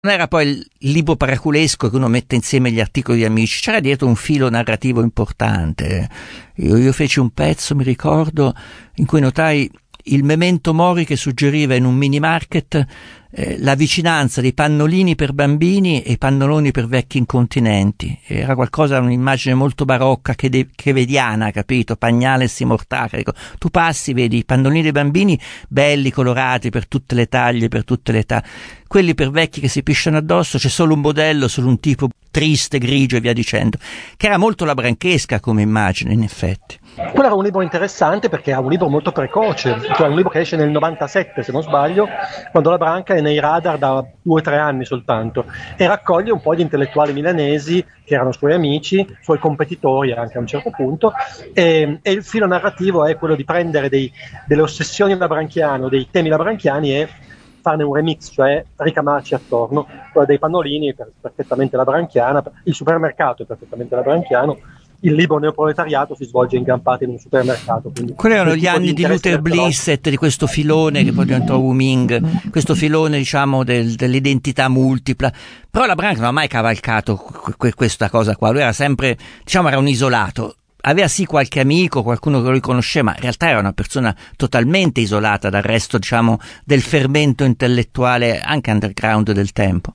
Non era poi il libro paraculesco che uno mette insieme gli articoli di Amici, c'era dietro un filo narrativo importante. Io feci un pezzo, mi ricordo, in cui notai il memento mori che suggeriva in un mini market la vicinanza dei pannolini per bambini e i pannoloni per vecchi incontinenti. Era qualcosa, un'immagine molto barocca, vediana, capito? Pagnales immortale. Ecco, tu passi, vedi i pannolini dei bambini belli, colorati, per tutte le taglie, per tutte le età. Quelli per vecchi che si pisciano addosso, c'è solo un modello, solo un tipo triste, grigio e via dicendo, che era molto labranchesca come immagine, in effetti. Quello era un libro interessante perché era un libro molto precoce, cioè un libro che esce nel 97, se non sbaglio, quando la Branca è nei radar da 2 o 3 anni soltanto, e raccoglie un po' gli intellettuali milanesi che erano suoi amici, suoi competitori anche a un certo punto, e il filo narrativo è quello di prendere delle ossessioni labranchiane, dei temi labranchiani, e farne un remix, cioè ricamarci attorno. Quello dei pannolini è perfettamente labranchiana, il supermercato è perfettamente labranchiano, il libro neoproletariato si svolge in gran parte in un supermercato. Quelli erano gli anni di Luther Blissett, di questo filone che poi diventò Wu Ming, questo filone, diciamo, dell'identità multipla. Però la Branca non ha mai cavalcato questa cosa qua, lui era sempre, diciamo, era un isolato. Aveva sì qualche amico, qualcuno che lo riconosceva, ma in realtà era una persona totalmente isolata dal resto, diciamo, del fermento intellettuale anche underground del tempo.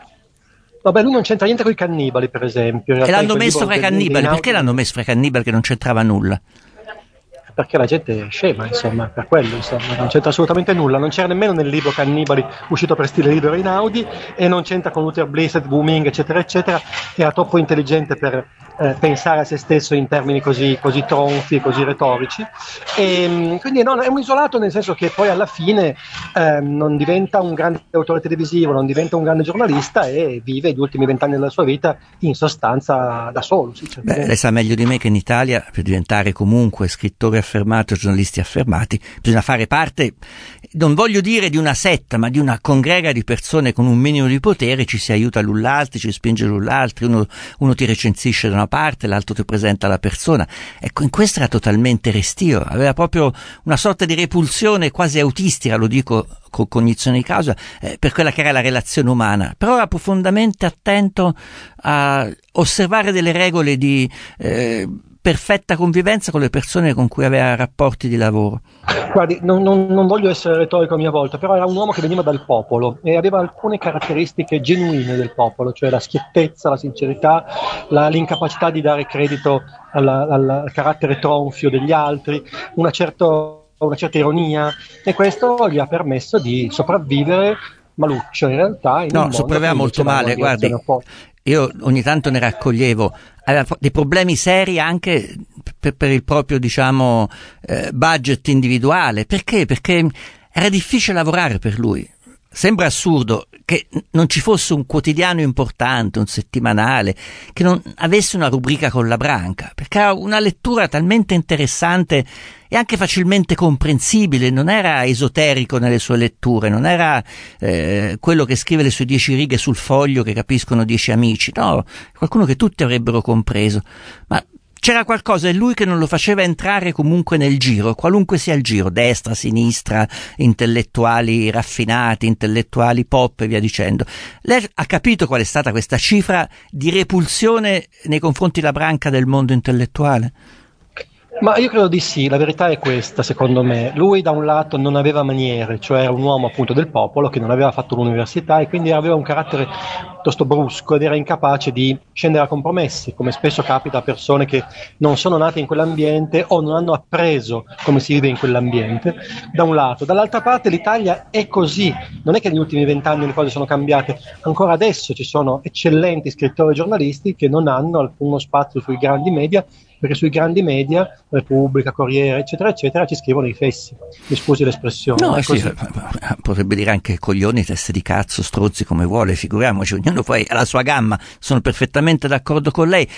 Vabbè, lui non c'entra niente con i cannibali, per esempio. E l'hanno messo fra i cannibali, perché l'hanno messo fra i cannibali che non c'entrava nulla? Perché la gente è scema, insomma, per quello, insomma, non c'entra assolutamente nulla, non c'era nemmeno nel libro Cannibali uscito per Stile Libero Einaudi, e non c'entra con Luther Blissett, Wu Ming, eccetera eccetera, era troppo intelligente per pensare a se stesso in termini così tronfi e così retorici, e quindi no, è un isolato, nel senso che poi alla fine non diventa un grande autore televisivo, non diventa un grande giornalista, e vive gli ultimi 20 anni della sua vita in sostanza da solo. Beh, lei sa meglio di me che in Italia, per diventare comunque scrittore affermato, giornalisti affermati, bisogna fare parte, non voglio dire di una setta, ma di una congrega di persone con un minimo di potere, ci si aiuta l'un l'altro, ci spinge l'un l'altro, uno ti recensisce da una parte, l'altro ti presenta la persona. Ecco, in questo era totalmente restio, aveva proprio una sorta di repulsione quasi autistica, lo dico con cognizione di causa, per quella che era la relazione umana, però era profondamente attento a osservare delle regole di perfetta convivenza con le persone con cui aveva rapporti di lavoro. Guardi, non voglio essere retorico a mia volta, però era un uomo che veniva dal popolo e aveva alcune caratteristiche genuine del popolo, cioè la schiettezza, la sincerità, l'incapacità di dare credito al carattere tronfio degli altri, una certa ironia, e questo gli ha permesso di sopravvivere maluccio in realtà. No, sopravviveva molto male, guardi. Io ogni tanto ne raccoglievo, aveva dei problemi seri anche per il proprio, diciamo, budget individuale. Perché? Perché era difficile lavorare per lui. Sembra assurdo che non ci fosse un quotidiano importante, un settimanale, che non avesse una rubrica con la Branca, perché era una lettura talmente interessante e anche facilmente comprensibile, non era esoterico nelle sue letture, non era quello che scrive le sue 10 righe sul foglio che capiscono 10 amici, no, qualcuno che tutti avrebbero compreso, ma c'era qualcosa in lui che non lo faceva entrare comunque nel giro, qualunque sia il giro, destra, sinistra, intellettuali raffinati, intellettuali pop e via dicendo. Lei ha capito qual è stata questa cifra di repulsione nei confronti della Branca del mondo intellettuale? Ma io credo di sì, la verità è questa, secondo me. Lui da un lato non aveva maniere, cioè era un uomo appunto del popolo che non aveva fatto l'università e quindi aveva un carattere piuttosto brusco ed era incapace di scendere a compromessi, come spesso capita a persone che non sono nate in quell'ambiente o non hanno appreso come si vive in quell'ambiente, da un lato. Dall'altra parte l'Italia è così, non è che negli ultimi 20 anni le cose sono cambiate, ancora adesso ci sono eccellenti scrittori e giornalisti che non hanno alcuno spazio sui grandi media, perché sui grandi media, Repubblica, Corriere, eccetera, eccetera, ci scrivono i fessi. Mi scusi l'espressione. No, sì, potrebbe dire anche coglioni, teste di cazzo, strozzi, come vuole, figuriamoci, ognuno poi ha la sua gamma, sono perfettamente d'accordo con lei.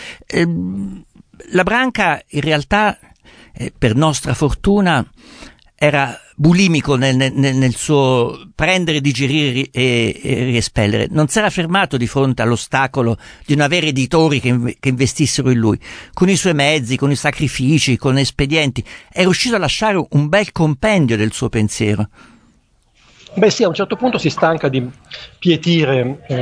La Branca, in realtà, per nostra fortuna, era bulimico nel suo prendere, digerire e riespellere. Non si era fermato di fronte all'ostacolo di non avere editori che investissero in lui. Con i suoi mezzi, con i sacrifici, con espedienti, è riuscito a lasciare un bel compendio del suo pensiero. Beh sì, a un certo punto si stanca di pietire